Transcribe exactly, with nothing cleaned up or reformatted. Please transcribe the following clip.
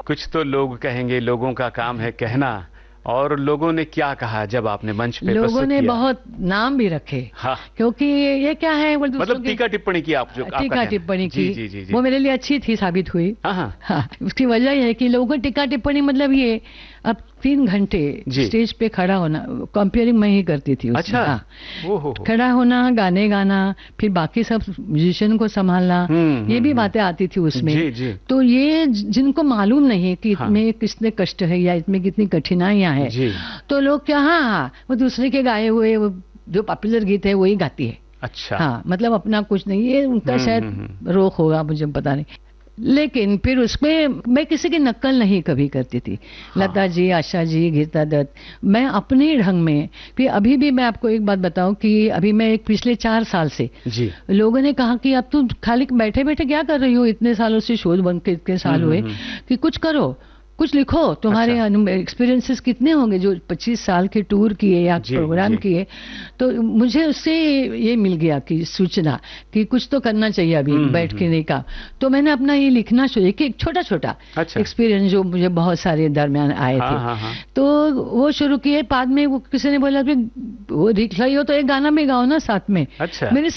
कुछ तो लोग कहेंगे, लोगों का काम है कहना, और लोगों ने क्या कहा जब आपने मंच पे लोगों प्रस्तुत ने किया? बहुत नाम भी रखे। हाँ, क्योंकि ये क्या है, वो दूसरों मतलब की टीका टिप्पणी की आप जो आपका टीका कहना है। टिप्पणी जी की, जी जी जी। वो मेरे लिए अच्छी थी, साबित हुई। हाँ हाँ हाँ, उसकी वजह यह है कि लोगों को टीका टिप्पणी मतलब ये, अब तीन घंटे जी। स्टेज पे खड़ा होना, कंपेयरिंग मैं ही करती थी उसमें। अच्छा। हाँ, वो हो हो। खड़ा होना, गाने गाना, फिर बाकी सब म्यूजिशियन को संभालना, हम्म, ये हम्म, भी हम्म। बातें आती थी उसमें। जी जी तो ये जि- जिनको मालूम नहीं है कि हाँ। इसमें कितने कष्ट है या इसमें कितनी कठिनाइयां हैं, जी। तो लोग क्या, हाँ हाँ, वो दूसरे के गाए हुए वो जो पॉपुलर गीत है वही गाती है। अच्छा। हाँ, मतलब अपना कुछ नहीं, ये उनका हम्म, शायद हम्म, रोक होगा, मुझे पता नहीं। लेकिन फिर उसमें मैं किसी की नकल नहीं कभी करती थी। हाँ। लता जी, आशा जी, गीता दत्त, मैं अपने ढंग में। फिर अभी भी मैं आपको एक बात बताऊं कि अभी मैं एक पिछले चार साल से, जी। लोगों ने कहा कि अब तुम खाली बैठे बैठे क्या कर रही हो, इतने सालों से शोध बन के इतने साल हम्म, हुए, हम्म, कि कुछ करो, कुछ लिखो, तुम्हारे अच्छा। एक्सपीरियंसेस कितने होंगे जो पच्चीस साल के टूर किए या जी प्रोग्राम जी। किए। तो मुझे उससे ये मिल गया कि सूचना कि कुछ तो करना चाहिए अभी हम्म, बैठ के हम्म। नहीं का। तो मैंने अपना ये लिखना शुरू किया, एक छोटा छोटा अच्छा। एक्सपीरियंस जो मुझे बहुत सारे दरमियान आए हाँ थे। हाँ हाँ। तो वो शुरू किए, बाद में वो किसी ने बोला कि वो लिख रही हो तो एक गाना में गाओ ना साथ में। अच्छा। मेरे